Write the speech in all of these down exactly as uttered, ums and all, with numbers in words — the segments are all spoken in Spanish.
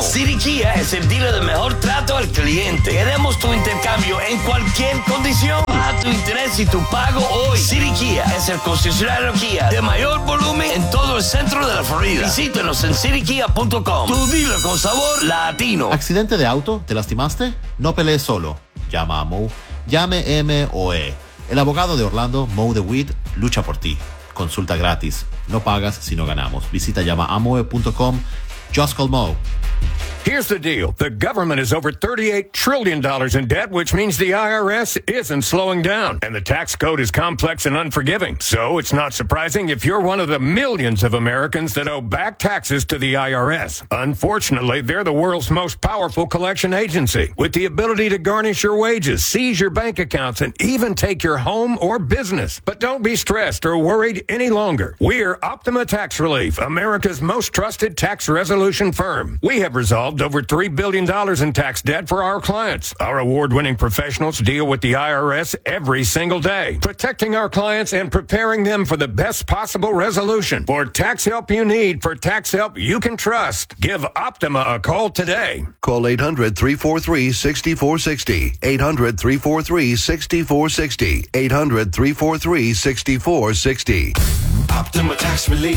City Kia es el dealer de mejor trato al cliente. Queremos tu intercambio en cualquier condición. Baja tu interés y tu pago hoy. City Kia es el concesionario Kia de mayor volumen en todo el centro de la Florida. Visítenos en city kia punto com. Tu dealer con sabor latino. ¿Accidente de auto? ¿Te lastimaste? No pelees solo. Llama a Mo. Llame M O E. El abogado de Orlando, Mo DeWitt, lucha por ti. Consulta gratis. No pagas si no ganamos. Visita llama a moe punto com. Just call Mo. Here's the deal. The government is over thirty-eight trillion dollars in debt, which means the I R S isn't slowing down. And the tax code is complex and unforgiving. So it's not surprising if you're one of the millions of Americans that owe back taxes to the I R S. Unfortunately, they're the world's most powerful collection agency, with the ability to garnish your wages, seize your bank accounts, and even take your home or business. But don't be stressed or worried any longer. We're Optima Tax Relief, America's most trusted tax resolution firm. We have resolved over three billion dollars in tax debt for our clients. Our award-winning professionals deal with the I R S every single day, protecting our clients and preparing them for the best possible resolution. For tax help you need, for tax help you can trust, give Optima a call today. Call eight hundred, three four three, six four six zero. eight hundred, three four three, six four six zero. eight hundred, three four three, six four six zero. Optima Tax Relief.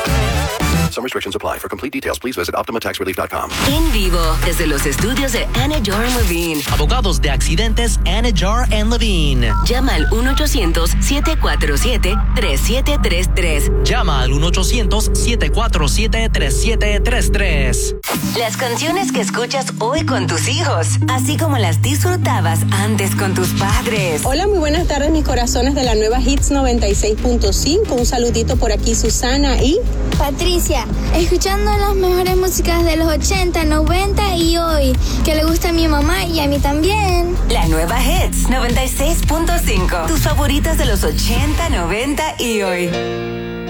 Some restrictions apply. For complete details, please visit optima tax relief dot com. En vivo, desde los estudios de Anidjar and Levine. Abogados de accidentes Anidjar and Levine. Llama al uno ochocientos, siete cuatro siete, tres siete tres tres. Llama al uno ochocientos, siete cuatro siete, tres siete tres tres. Las canciones que escuchas hoy con tus hijos, así como las disfrutabas antes con tus padres. Hola, muy buenas tardes, mis corazones de la nueva Hits noventa y seis punto cinco. Un saludito por aquí, Susana y Patricia, escuchando las mejores músicas de los ochenta, noventa y hoy, que le gusta a mi mamá y a mí también. La nueva Hits noventa y seis punto cinco. Tus favoritas de los ochenta, noventa y hoy.